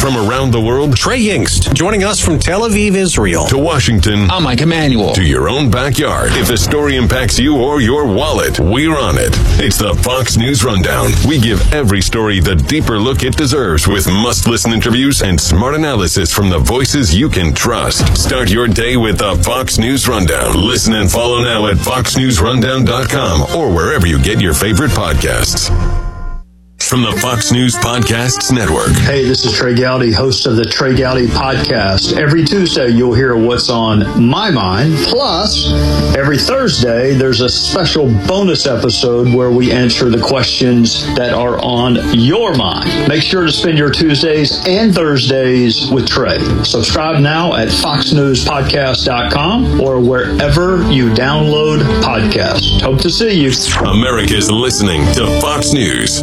From around the world, Trey Yingst, joining us from Tel Aviv, Israel. To Washington, I'm Mike Emanuel. To your own backyard. If the story impacts you or your wallet, we're on it. It's the Fox News Rundown. We give every story the deeper look it deserves with must-listen interviews and smart analysis from the voices you can trust. Start your day with the Fox News Rundown. Listen and follow now at foxnewsrundown.com or wherever you get your favorite podcasts. From the Fox News Podcasts Network. Hey, this is Trey Gowdy, host of the Trey Gowdy Podcast. Every Tuesday, you'll hear what's on my mind. Plus, every Thursday, there's a special bonus episode where we answer the questions that are on your mind. Make sure to spend your Tuesdays and Thursdays with Trey. Subscribe now at foxnewspodcast.com or wherever you download podcasts. Hope to see you. America's listening to Fox News.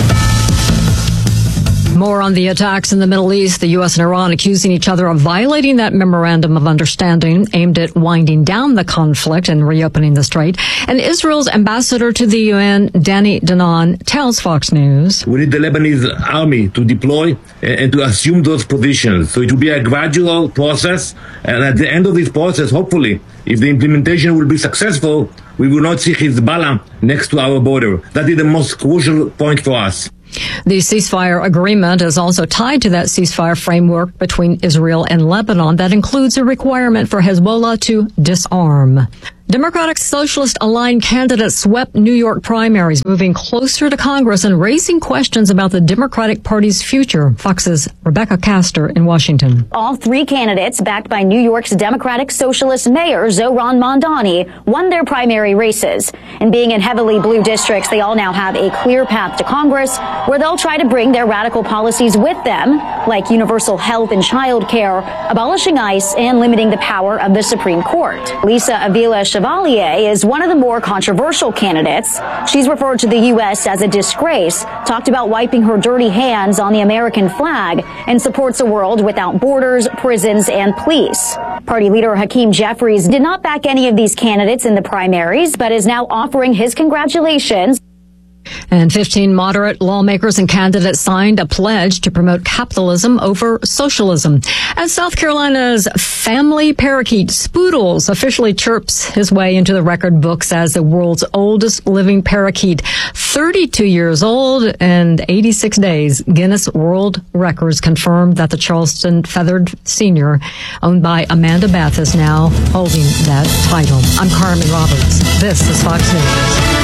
More on the attacks in the Middle East. The U.S. and Iran accusing each other of violating that memorandum of understanding aimed at winding down the conflict and reopening the strait. And Israel's ambassador to the UN, Danny Danon, tells Fox News, we need the Lebanese army to deploy and to assume those positions. So it will be a gradual process. And at the end of this process, hopefully, if the implementation will be successful, we will not see Hezbollah next to our border. That is the most crucial point for us. The ceasefire agreement is also tied to that ceasefire framework between Israel and Lebanon that includes a requirement for Hezbollah to disarm. Democratic Socialist aligned candidates swept New York primaries, moving closer to Congress and raising questions about the Democratic Party's future. Fox's Rebecca Castor in Washington. All three candidates, backed by New York's Democratic Socialist Mayor Zohran Mamdani, won their primary races. And being in heavily blue districts, they all now have a clear path to Congress, where they'll try to bring their radical policies with them, like universal health and child care, abolishing ICE, and limiting the power of the Supreme Court. Lisa Avila Chevalier is one of the more controversial candidates. She's referred to the U.S. as a disgrace, talked about wiping her dirty hands on the American flag, and supports a world without borders, prisons, and police. Party leader Hakeem Jeffries did not back any of these candidates in the primaries, but is now offering his congratulations. And 15 moderate lawmakers and candidates signed a pledge to promote capitalism over socialism. As South Carolina's family parakeet Spoodles officially chirps his way into the record books as the world's oldest living parakeet. 32 years old and 86 days, Guinness World Records confirmed that the Charleston Feathered Senior, owned by Amanda Beth, is now holding that title. I'm Carmen Roberts. This is Fox News.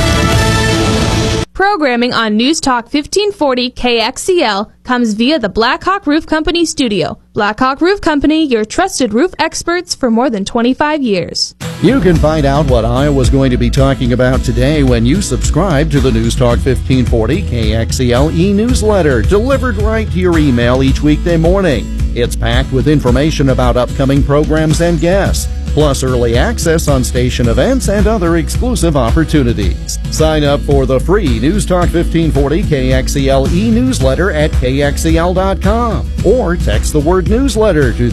Programming on News Talk 1540 KXCL comes via the Blackhawk Roof Company studio. Blackhawk Roof Company, your trusted roof experts for more than 25 years. You can find out what Iowa's going to be talking about today when you subscribe to the News Talk 1540 KXCL e-newsletter, delivered right to your email each weekday morning. It's packed with information about upcoming programs and guests, plus early access on station events and other exclusive opportunities. Sign up for the free News Talk 1540 KXCL e-newsletter at KXCL.com or text the word newsletter to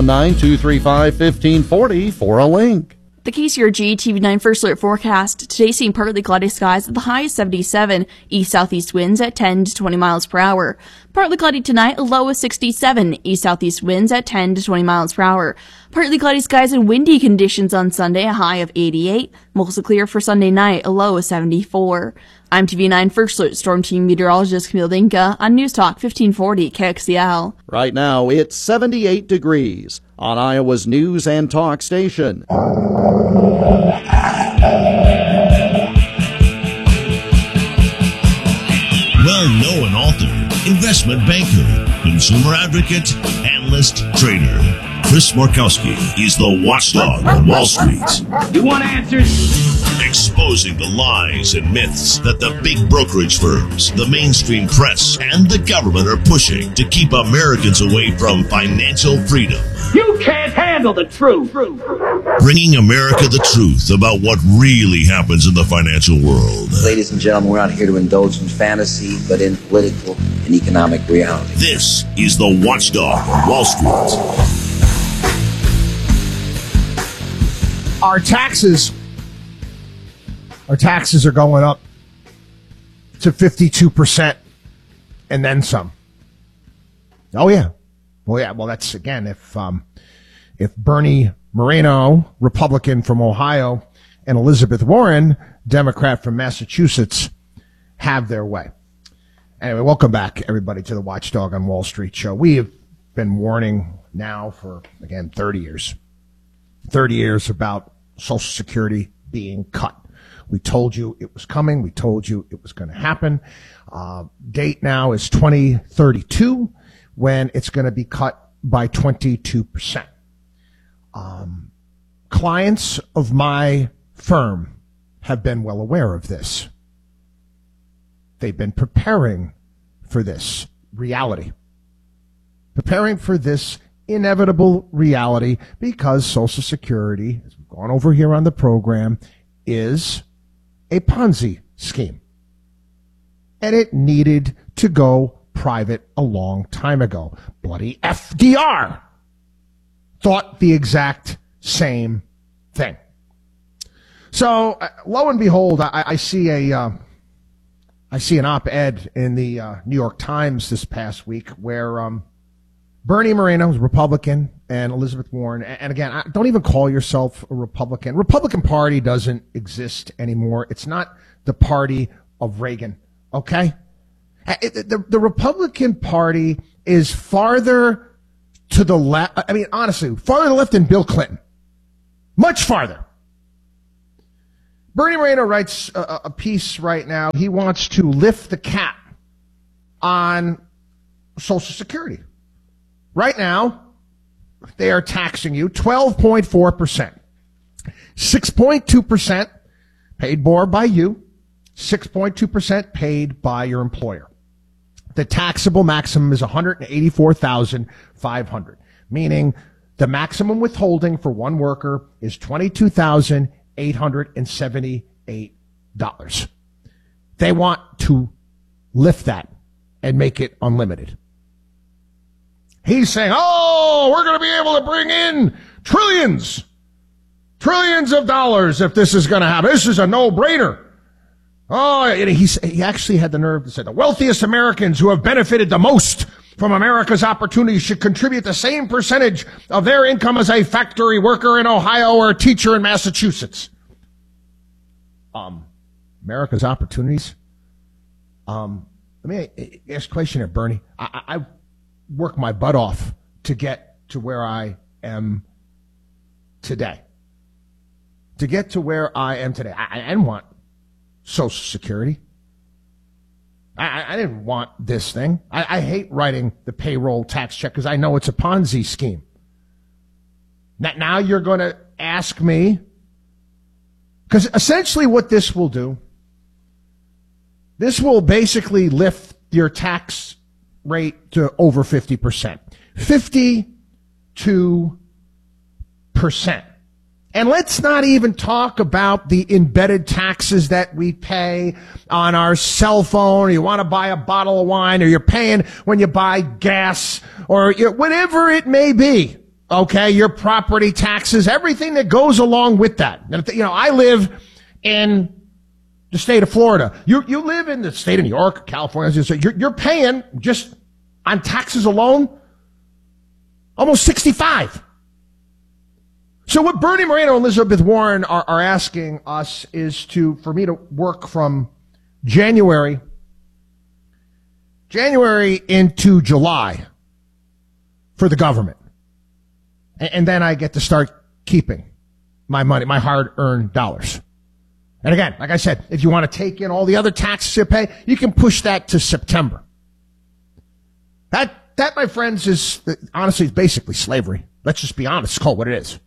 319-235-1540 for a link. The KCRG TV9 First Alert forecast. Today seeing partly cloudy skies at the high of 77. East-southeast winds at 10 to 20 miles per hour. Partly cloudy tonight, a low of 67. East-southeast winds at 10 to 20 miles per hour. Partly cloudy skies and windy conditions on Sunday, a high of 88. Mostly clear for Sunday night, a low of 74. I'm TV9 First Alert Storm Team Meteorologist Camille Dinka on News Talk 1540 KXCL. Right now, it's 78 degrees on Iowa's News and Talk station. Well-known author, investment banker, consumer advocate, analyst, trader. Chris Markowski is the watchdog on Wall Street. You want answers? Exposing the lies and myths that the big brokerage firms, the mainstream press, and the government are pushing to keep Americans away from financial freedom. You can't handle the truth. Bringing America the truth about what really happens in the financial world. Ladies and gentlemen, we're not here to indulge in fantasy, but in political and economic reality. This is the Watchdog on Wall Street. Our taxes are going up to 52% and then some. Oh, yeah. Well, yeah. Well, that's, again, if Bernie Moreno, Republican from Ohio, and Elizabeth Warren, Democrat from Massachusetts, have their way. Anyway, welcome back, everybody, to the Watchdog on Wall Street show. We have been warning now for, again, 30 years. 30 years about Social Security being cut. We told you it was coming. We told you it was going to happen. Date now is 2032, when it's going to be cut by 22%. Clients of my firm have been well aware of this. They've been preparing for this reality, preparing for this inevitable reality, because Social Security, as we've gone over here on the program, is a Ponzi scheme. And it needed to go private a long time ago. Bloody FDR thought the exact same thing. So, lo and behold, I see an op-ed in the New York Times this past week where Bernie Moreno, Republican, and Elizabeth Warren, and again, don't even call yourself a Republican. Republican Party doesn't exist anymore. It's not the party of Reagan, okay? The Republican Party is farther to the left, I mean, honestly, farther to the left than Bill Clinton. Much farther. Bernie Moreno writes a piece right now. He wants to lift the cap on Social Security. Right now, they are taxing you 12.4%. 6.2% paid more by you, 6.2% paid by your employer. The taxable maximum is $184,500, meaning the maximum withholding for one worker is $22,878. They want to lift that and make it unlimited. He's saying, oh, we're going to be able to bring in trillions of dollars if this is going to happen. This is a no-brainer. Oh, and he actually had the nerve to say the wealthiest Americans who have benefited the most from America's opportunities should contribute the same percentage of their income as a factory worker in Ohio or a teacher in Massachusetts. America's opportunities? Let me ask a question here, Bernie. I worked my butt off to get to where I am today. To get to where I am today. I didn't want Social Security. I didn't want this thing. I hate writing the payroll tax check because I know it's a Ponzi scheme. Now you're going to ask me, because essentially what this will do, this will basically lift your tax rate to over 50%. 52%. And let's not even talk about the embedded taxes that we pay on our cell phone, or you want to buy a bottle of wine, or you're paying when you buy gas, or whatever it may be. Okay, your property taxes, everything that goes along with that. And I live in the state of Florida. You live in the state of New York, California. You're paying just on taxes alone almost 65. So what Bernie Moreno and Elizabeth Warren are asking us is for me to work from January into July for the government. And then I get to start keeping my money, my hard-earned dollars. And again, like I said, if you want to take in all the other taxes you pay, you can push that to September. That, my friends, is honestly basically slavery. Let's just be honest. Call it what it is.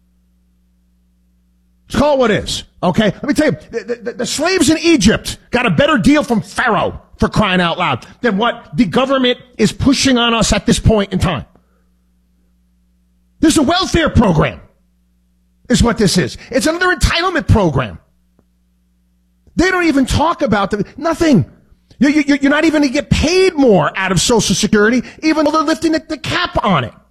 It's called what it is. Okay? Let me tell you, the slaves in Egypt got a better deal from Pharaoh, for crying out loud, than what the government is pushing on us at this point in time. This is a welfare program, is what this is. It's another entitlement program. They don't even talk about nothing. You're not even going to get paid more out of Social Security, even though they're lifting the cap on it.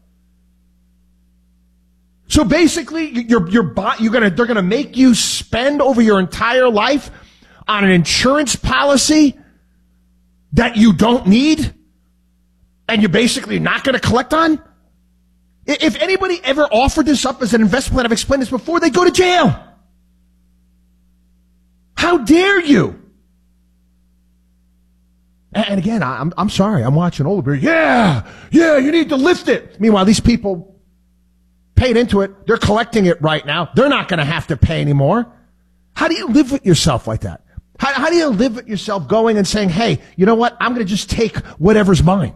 So basically, they're going to make you spend over your entire life on an insurance policy that you don't need, and you're basically not going to collect on? If anybody ever offered this up as an investment plan, I've explained this before, they go to jail. How dare you? And again, I'm sorry, I'm watching Oldenburg. Yeah, you need to lift it. Meanwhile, these people paid into it. They're collecting it right now. They're not going to have to pay anymore. How do you live with yourself like that? How do you live with yourself going and saying, hey, you know what? I'm going to just take whatever's mine.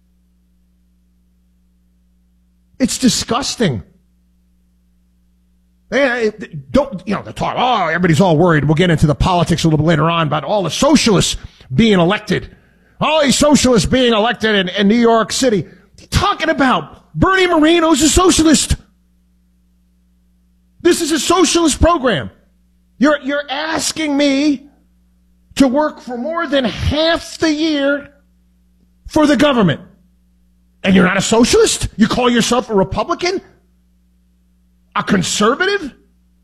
It's disgusting. Don't, the talk, everybody's all worried. We'll get into the politics a little bit later on about all the socialists being elected. All these socialists being elected in New York City. What are you talking about? Bernie Moreno's a socialist. This is a socialist program. You're asking me to work for more than half the year for the government. And you're not a socialist? You call yourself a Republican? A conservative?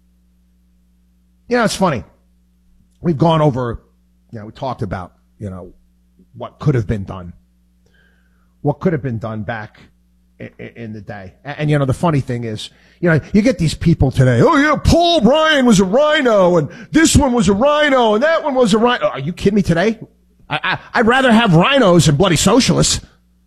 It's funny. We've gone over, we talked about, what could have been done. What could have been done back in the day. And the funny thing is, you get these people today, Paul Ryan was a rhino, and this one was a rhino, and that one was a rhino. Are you kidding me today? I'd rather have rhinos than bloody socialists.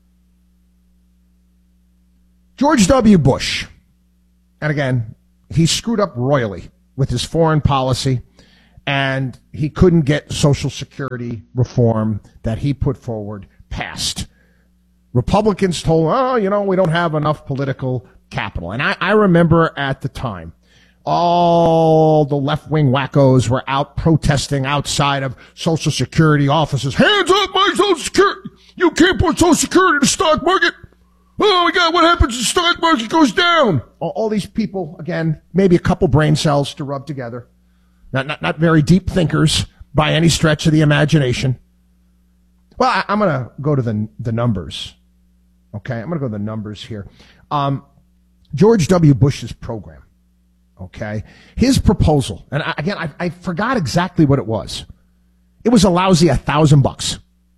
George W. Bush. And again, he screwed up royally with his foreign policy, and he couldn't get Social Security reform that he put forward passed. Republicans told, we don't have enough political capital. And I remember at the time, all the left-wing wackos were out protesting outside of Social Security offices. Hands up my Social Security! You can't put Social Security in the stock market! Oh my God, what happens if the stock market goes down? All these people, again, maybe a couple brain cells to rub together. Not very deep thinkers by any stretch of the imagination. Well, I'm going to go to the numbers. Okay, I'm going to go to the numbers here. George W. Bush's program. Okay, his proposal, and I forgot exactly what it was. It was a lousy $1,000.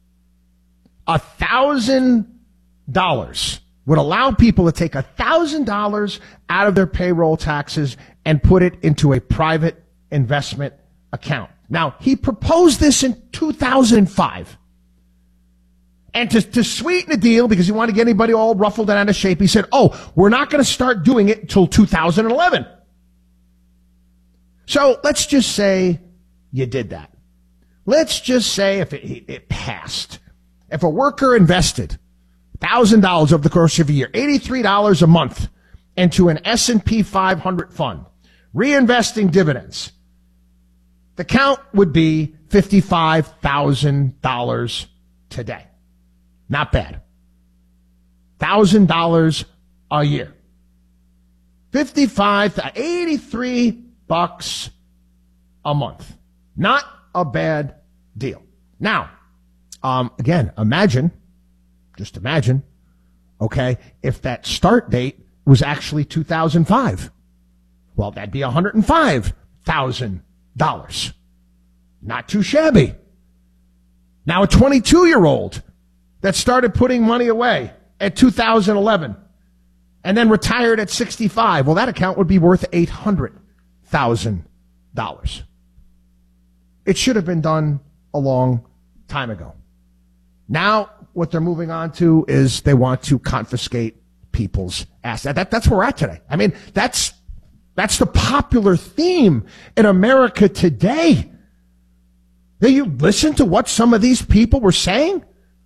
$1,000 would allow people to take $1,000 out of their payroll taxes and put it into a private investment account. Now, he proposed this in 2005. And to sweeten the deal, because he wanted to get anybody all ruffled and out of shape, he said, we're not going to start doing it until 2011. So let's just say you did that. Let's just say if it passed. If a worker invested $1,000 over the course of a year, $83 a month into an S&P 500 fund, reinvesting dividends, the count would be $55,000 today. Not bad. $1,000 a year. $83 a month. Not a bad deal. Now, again, just imagine, okay, if that start date was actually 2005. Well, that'd be $105,000. Not too shabby. Now, a 22-year-old that started putting money away at 2011 and then retired at 65, well, that account would be worth $800,000. It should have been done a long time ago. Now, what they're moving on to is they want to confiscate people's assets. That's where we're at today. I mean, that's the popular theme in America today. Do you listen to what some of these people were saying?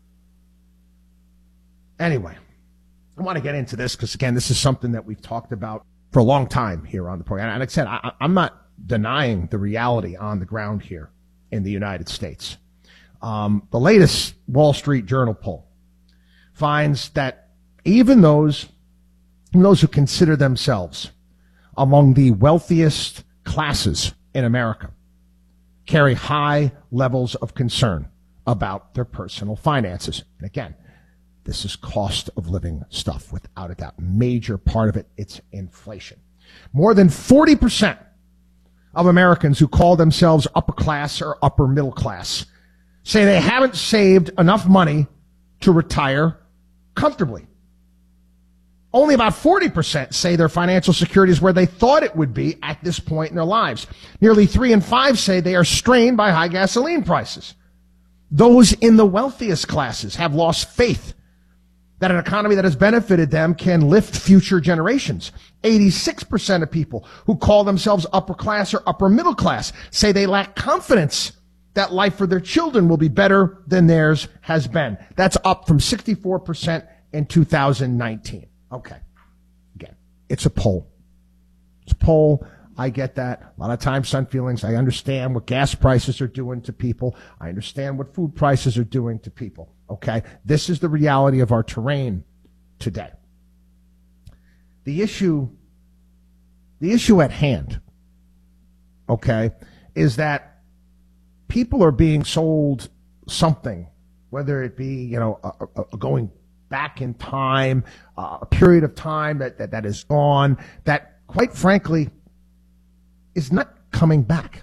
Anyway, I want to get into this because, again, this is something that we've talked about for a long time here on the program. And like I said, I'm not denying the reality on the ground here in the United States. The latest Wall Street Journal poll finds that even those who consider themselves among the wealthiest classes in America carry high levels of concern about their personal finances. And again, this is cost of living stuff, without a doubt. Major part of it, it's inflation. More than 40% of Americans who call themselves upper class or upper middle class say they haven't saved enough money to retire comfortably. Only about 40% say their financial security is where they thought it would be at this point in their lives. Nearly 3 in 5 say they are strained by high gasoline prices. Those in the wealthiest classes have lost faith that an economy that has benefited them can lift future generations. 86% of people who call themselves upper class or upper middle class say they lack confidence that life for their children will be better than theirs has been. That's up from 64% in 2019. Okay. Again, it's a poll. It's a poll. I get that. A lot of times, sun feelings. I understand what gas prices are doing to people. I understand what food prices are doing to people. Okay. This is the reality of our terrain today. The issue at hand, okay, is that people are being sold something, whether it be, going back in time, a period of time that is gone, that quite frankly is not coming back.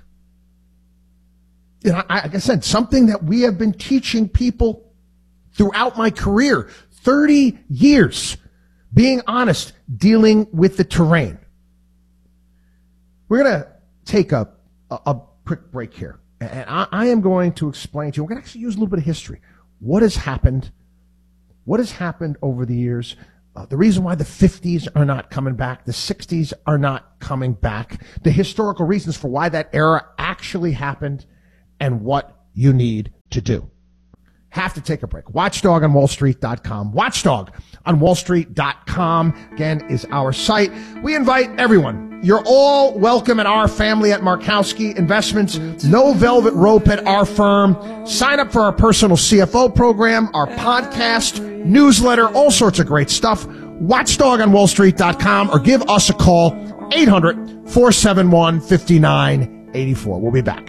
Like I said, something that we have been teaching people throughout my career, 30 years, being honest, dealing with the terrain. We're going to take a quick break here, and I am going to explain to you, we're going to actually use a little bit of history. What has happened over the years, the reason why the 50s are not coming back, the 60s are not coming back, the historical reasons for why that era actually happened, and what you need to do. Have to take a break. Watchdog on WallStreet.com. Watchdog on WallStreet.com, again, is our site. We invite everyone. You're all welcome at our family at Markowski Investments. No velvet rope at our firm. Sign up for our personal CFO program, our podcast, newsletter, all sorts of great stuff. Watchdog on WallStreet.com, or give us a call, 800-471-5984. We'll be back.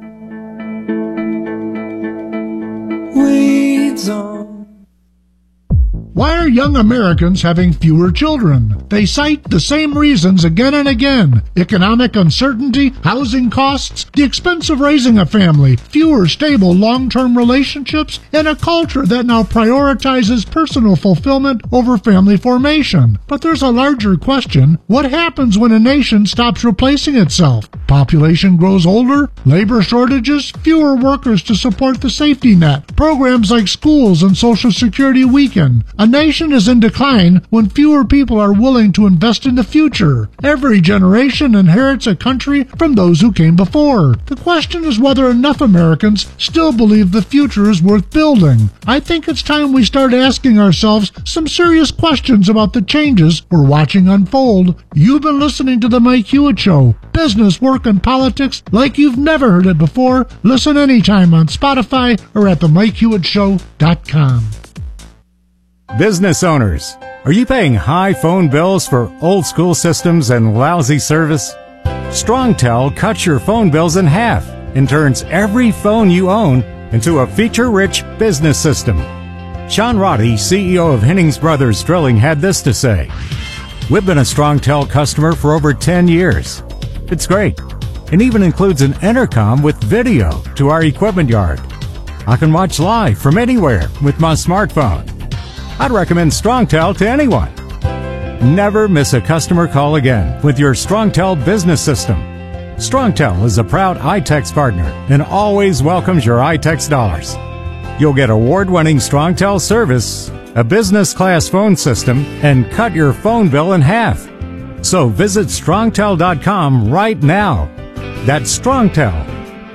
Weeds on. Why are young Americans having fewer children? They cite the same reasons again and again. Economic uncertainty, housing costs, the expense of raising a family, fewer stable long-term relationships, and a culture that now prioritizes personal fulfillment over family formation. But there's a larger question. What happens when a nation stops replacing itself? Population grows older, labor shortages, fewer workers to support the safety net, programs like schools and Social Security weaken. A nation is in decline when fewer people are willing to invest in the future. Every generation inherits a country from those who came before. The question is whether enough Americans still believe the future is worth building. I think it's time we start asking ourselves some serious questions about the changes we're watching unfold. You've been listening to The Mike Hewitt Show. Business, work, and politics like you've never heard it before. Listen anytime on Spotify or at themikehewittShow.com. Business owners, are you paying high phone bills for old school systems and lousy service? StrongTel cuts your phone bills in half and turns every phone you own into a feature-rich business system. Sean Roddy, CEO of Hennings Brothers Drilling, had this to say: "We've been a StrongTel customer for over 10 years. It's great. It even includes an intercom with video to our equipment yard. I can watch live from anywhere with my smartphone. I'd recommend StrongTel to anyone. Never miss a customer call again with your StrongTel business system. StrongTel is a proud iTex partner and always welcomes your iTex dollars. You'll get award-winning StrongTel service, a business-class phone system, and cut your phone bill in half. So visit StrongTel.com right now. That's StrongTel,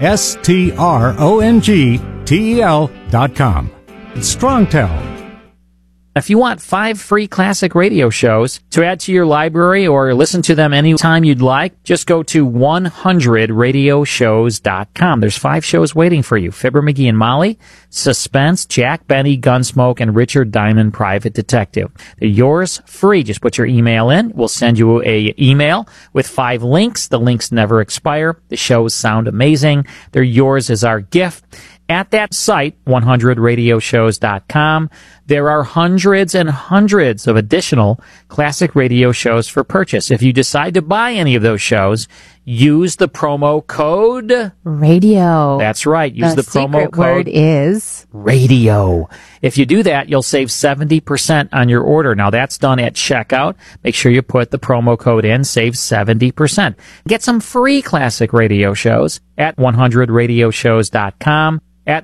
StrongTel.com. It's StrongTel. If you want 5 free classic radio shows to add to your library or listen to them anytime you'd like, just go to 100radioshows.com. There's 5 shows waiting for you. Fibber McGee and Molly, Suspense, Jack Benny, Gunsmoke, and Richard Diamond, Private Detective. They're yours free. Just put your email in. We'll send you an email with 5 links. The links never expire. The shows sound amazing. They're yours as our gift. At that site, 100radioshows.com, There are hundreds and hundreds of additional classic radio shows for purchase. If you decide to buy any of those shows, use the promo code radio. That's right. Use the promo secret code word is radio. If you do that, you'll save 70% on your order. Now that's done at checkout. Make sure you put the promo code in, save 70%. Get some free classic radio shows at 100radioshows.com, at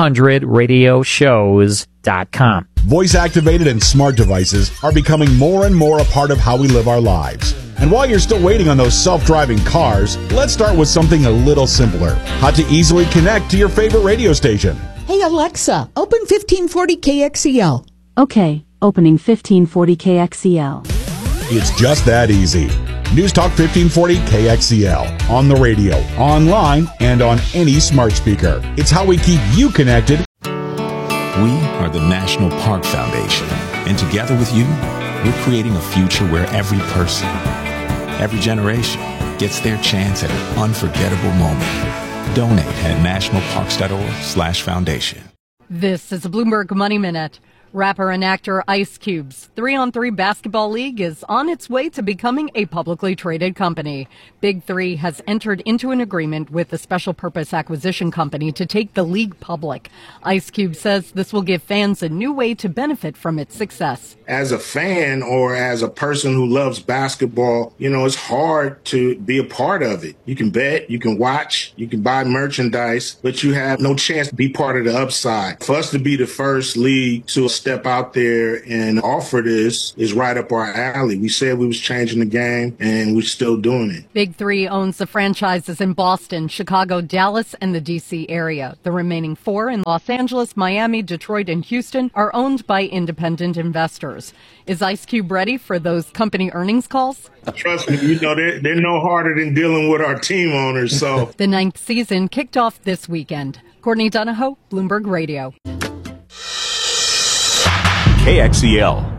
100radioshows.com. Voice-activated and smart devices are becoming more and more a part of how we live our lives. And while you're still waiting on those self-driving cars, let's start with something a little simpler. How to easily connect to your favorite radio station. Hey Alexa, open 1540 KXEL. Okay, opening 1540 KXEL. It's just that easy. News Talk 1540 KXEL. On the radio, online, and on any smart speaker. It's how we keep you connected. We are the National Park Foundation, and together with you, we're creating a future where every person, every generation gets their chance at an unforgettable moment. Donate at nationalparks.org/foundation. This is a Bloomberg Money Minute. Rapper and actor Ice Cube's 3-on-3 basketball league is on its way to becoming a publicly traded company. Big 3 has entered into an agreement with the special purpose acquisition company to take the league public. Ice Cube says this will give fans a new way to benefit from its success. As a fan or as a person who loves basketball, it's hard to be a part of it. You can bet, you can watch, you can buy merchandise, but you have no chance to be part of the upside. For us to be the first league to step out there and offer this is right up our alley. We said we was changing the game, and we're still doing it. Big 3 owns the franchises in Boston, Chicago, Dallas, and the D.C. area. The remaining 4 in Los Angeles, Miami, Detroit, and Houston are owned by independent investors. Is Ice Cube ready for those company earnings calls? Trust me, they're no harder than dealing with our team owners. So the 9th season kicked off this weekend. Courtney Donahoe, Bloomberg Radio. KXEL.